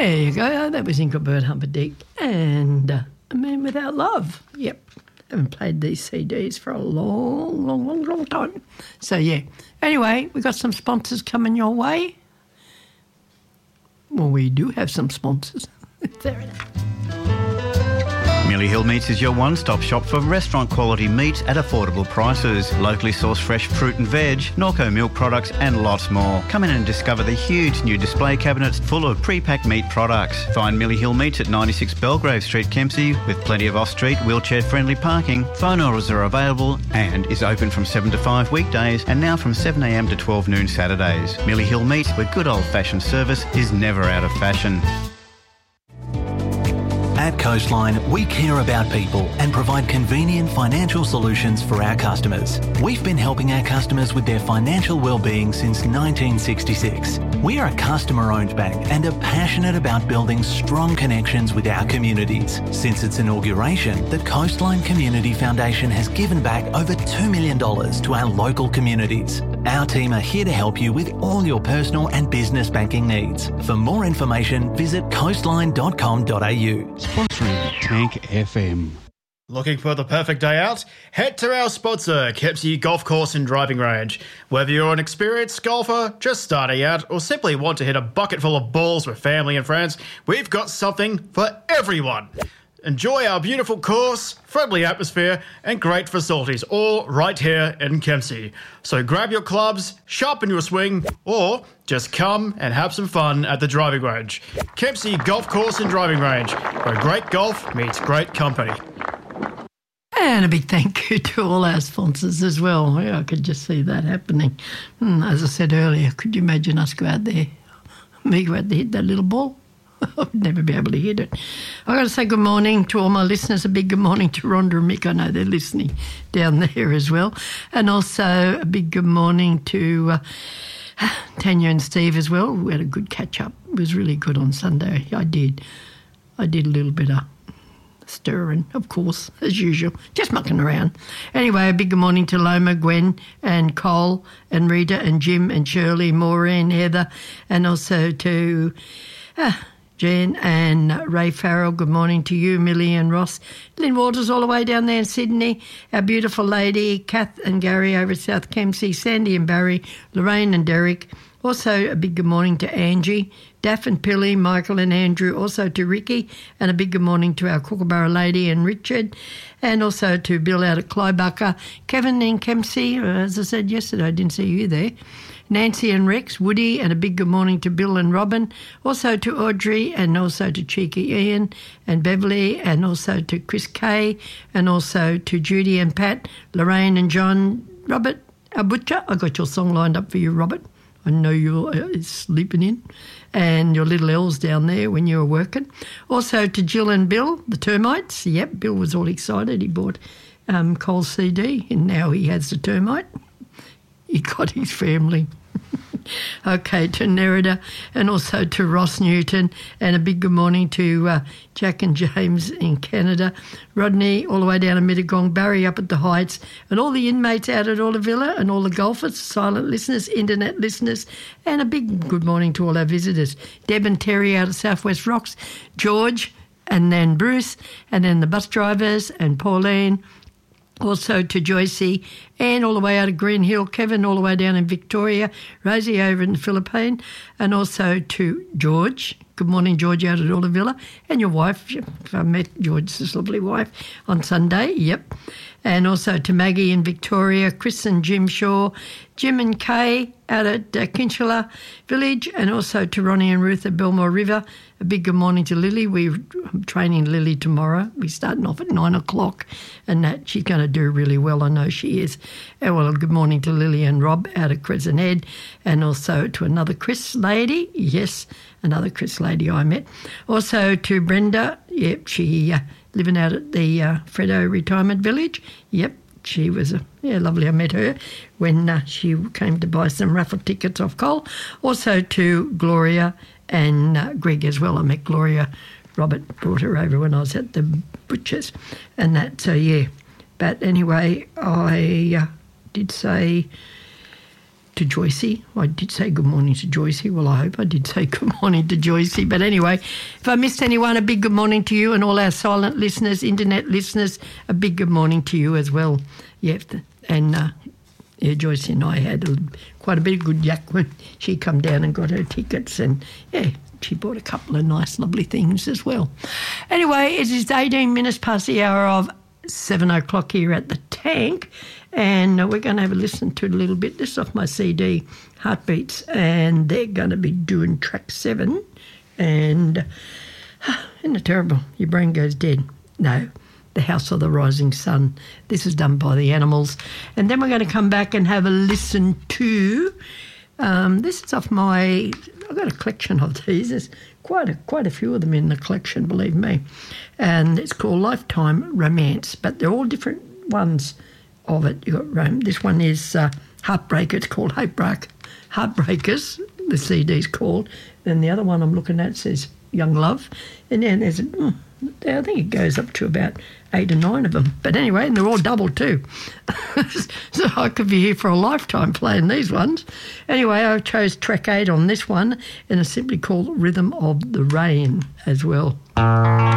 There you go. That was Ingrid Humperdinck and A Man Without Love. Yep. Haven't played these CDs for a long time. So, yeah. Anyway, we've got some sponsors coming your way. Well, we do have some sponsors. Fair enough. Millie Hill Meats is your one-stop shop for restaurant quality meats at affordable prices. Locally sourced fresh fruit and veg, Norco milk products and lots more. Come in and discover the huge new display cabinets full of pre-packed meat products. Find Millie Hill Meats at 96 Belgrave Street, Kempsey, with plenty of off-street wheelchair-friendly parking. Phone orders are available and is open from 7 to 5 weekdays and now from 7am to 12 noon Saturdays. Millie Hill Meats, where good old-fashioned service is never out of fashion. At Coastline, we care about people and provide convenient financial solutions for our customers. We've been helping our customers with their financial well-being since 1966. We are a customer-owned bank and are passionate about building strong connections with our communities. Since its inauguration, the Coastline Community Foundation has given back over $2 million to our local communities. Our team are here to help you with all your personal and business banking needs. For more information, visit coastline.com.au. Sponsoring Tank FM. Looking for the perfect day out? Head to our sponsor, Kempsey Golf Course and Driving Range. Whether you're an experienced golfer, just starting out, or simply want to hit a bucket full of balls with family and friends, we've got something for everyone. Enjoy our beautiful course, friendly atmosphere, and great facilities, all right here in Kempsey. So grab your clubs, sharpen your swing, or just come and have some fun at the driving range. Kempsey Golf Course and Driving Range, where great golf meets great company. And a big thank you to all our sponsors as well. Yeah, I could just see that happening. As I said earlier, could you imagine us go out there, me go out there, hit that little ball? I'd never be able to hit it. I've got to say good morning to all my listeners. A big good morning to Rhonda and Mick. I know they're listening down there as well. And also a big good morning to Tanya and Steve as well. We had a good catch-up. It was really good on Sunday. I did a little bit of stirring, of course, as usual, just mucking around. Anyway, a big good morning to Loma, Gwen and Cole and Rita and Jim and Shirley, Maureen, Heather, and also to Jen and Ray Farrell. Good morning to you, Millie and Ross. Lynn Waters all the way down there in Sydney. Our beautiful lady, Kath and Gary over at South Kempsey, Sandy and Barry, Lorraine and Derek. Also a big good morning to Angie, Daff and Pilly, Michael and Andrew, also to Ricky, and a big good morning to our Kookaburra lady and Richard, and also to Bill out at Clybucker, Kevin in Kempsey, as I said yesterday, I didn't see you there, Nancy and Rex, Woody, and a big good morning to Bill and Robin, also to Audrey, and also to Cheeky Ian and Beverly, and also to Chris Kay, and also to Judy and Pat, Lorraine and John, Robert, our butcher. I got your song lined up for you, Robert. I know you're sleeping in, and your little L's down there when you were working. Also to Jill and Bill, the termites. Yep, Bill was all excited. He bought Cole's CD, and now he has the termite. He got his family. Okay, to Nerida, and also to Ross Newton, and a big good morning to Jack and James in Canada, Rodney all the way down to Mittagong, Barry up at the Heights, and all the inmates out at Orla Villa, and all the golfers, silent listeners, internet listeners, and a big good morning to all our visitors, Deb and Terry out of Southwest Rocks, George, and then Bruce, and then the bus drivers, and Pauline, also to Joycey, and all the way out of Green Hill, Kevin all the way down in Victoria, Rosie over in the Philippines, and also to George. Good morning, George, out at Orla Villa, and your wife. I met George's lovely wife on Sunday, yep. And also to Maggie in Victoria, Chris and Jim Shaw, Jim and Kay out at Kinchela Village, and also to Ronnie and Ruth at Belmore River. A big good morning to Lily. I'm training Lily tomorrow. We're starting off at 9 o'clock, and that she's going to do really well. I know she is. And well, good morning to Lily and Rob out at Crescent Head, and also to another Chris lady. Yes, another Chris lady I met. Also to Brenda. Yep, she living out at the Freddo Retirement Village. Yep, she was lovely. I met her when she came to buy some raffle tickets off Cole. Also to Gloria and Greg as well. I met Gloria. Robert brought her over when I was at the butcher's and that. So, yeah. But anyway, I did say to Joycey. I did say good morning to Joycey. Well, I hope I did say good morning to Joycey. But anyway, if I missed anyone, a big good morning to you and all our silent listeners, internet listeners, a big good morning to you as well. Yeah, and Joycey and I had quite a bit of good yak when she come down and got her tickets, and yeah, she bought a couple of nice, lovely things as well. Anyway, it is 18 minutes past the hour of 7 o'clock here at the Tank, and we're going to have a listen to a little bit. This is off my CD, Heartbeats, and they're going to be doing track 7, and isn't it terrible? Your brain goes dead. No, The House of the Rising Sun. This is done by the Animals. And then we're going to come back and have a listen to, this is off my, I've got a collection of these. There's quite a few of them in the collection, believe me. And it's called Lifetime Romance, but they're all different ones of it. You've got this one is Heartbreaker. It's called Heartbreakers, the CD's called. And the other one I'm looking at says Young Love. And then there's, I think it goes up to about 8 or 9 of them. But anyway, and they're all double too. So I could be here for a lifetime playing these ones. Anyway, I chose track 8 on this one, and it's simply called Rhythm of the Rain as well.